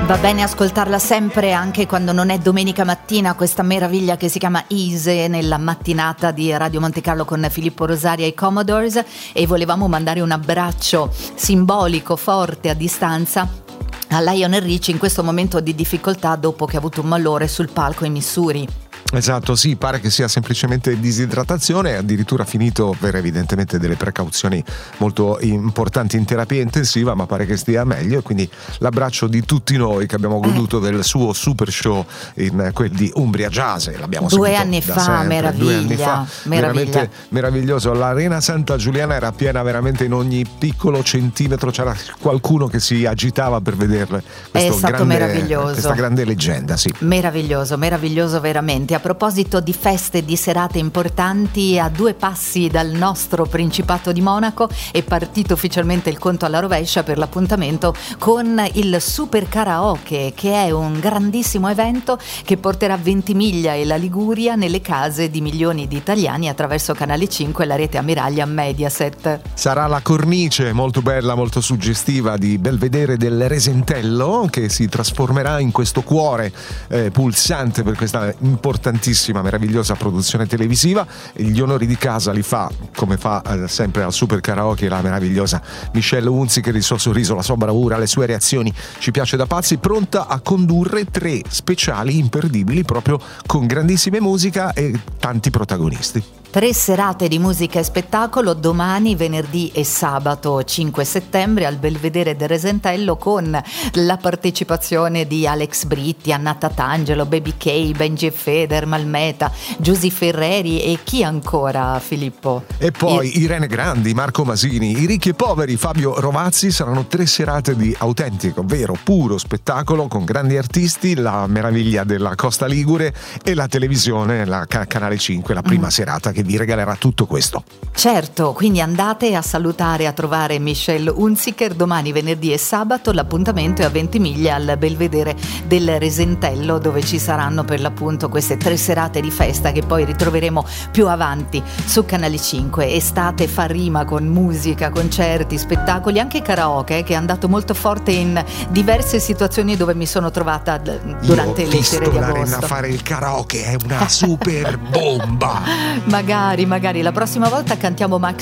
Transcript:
Va bene ascoltarla sempre, anche quando non è domenica mattina, questa meraviglia che si chiama Easy nella mattinata di Radio Monte Carlo con Filippo Rosaria e i Commodores, e volevamo mandare un abbraccio simbolico, forte, a distanza a Lionel Richie in questo momento di difficoltà dopo che ha avuto un malore sul palco in Missouri. Esatto, sì, pare che sia semplicemente disidratazione, addirittura finito per evidentemente delle precauzioni molto importanti in terapia intensiva, ma pare che stia meglio, e quindi l'abbraccio di tutti noi che abbiamo goduto del suo super show in quel di Umbria Jazz, l'abbiamo 2 seguito anni da fa, sempre, meraviglia, 2 anni fa, veramente meraviglioso. L'Arena Santa Giuliana era piena veramente in ogni piccolo centimetro, c'era qualcuno che si agitava per vederle. È stato meraviglioso, questa grande leggenda, sì. Meraviglioso veramente. A proposito di feste, di serate importanti, a 2 passi dal nostro Principato di Monaco è partito ufficialmente il conto alla rovescia per l'appuntamento con il Super Karaoke, che è un grandissimo evento che porterà Ventimiglia e la Liguria nelle case di milioni di italiani attraverso Canale 5 e la rete ammiraglia Mediaset. Sarà la cornice molto bella, molto suggestiva di Belvedere del Resentello, che si trasformerà in questo cuore pulsante per questa importantissima, meravigliosa produzione televisiva. E gli onori di casa li fa, come fa sempre al Super Karaoke, la meravigliosa Michelle Hunziker, il suo sorriso, la sua bravura, le sue reazioni, ci piace da pazzi, pronta a condurre 3 speciali imperdibili proprio con grandissime musica e tanti protagonisti. 3 serate di musica e spettacolo domani, venerdì e sabato 5 settembre al Belvedere del Resentello, con la partecipazione di Alex Britti, Anna Tatangelo, Baby K, Benji e Feder, Malmeta, Giusy Ferreri e chi ancora, Filippo? E poi Irene Grandi, Marco Masini, I Ricchi e Poveri, Fabio Rovazzi. Saranno 3 serate di autentico, vero, puro spettacolo con grandi artisti, la meraviglia della Costa Ligure e la televisione, la Canale 5, la prima serata che vi regalerà tutto questo. Certo, quindi andate a salutare, a trovare Michelle Hunziker domani, venerdì e sabato. L'appuntamento è a Ventimiglia al Belvedere del Resentello, dove ci saranno per l'appunto queste 3 serate di festa che poi ritroveremo più avanti su Canale 5. Estate fa rima con musica, concerti, spettacoli, anche karaoke, che è andato molto forte in diverse situazioni dove mi sono trovata durante le sere di agosto. L'Arena fare il karaoke è una super bomba. Magari la prossima volta cantiamo Max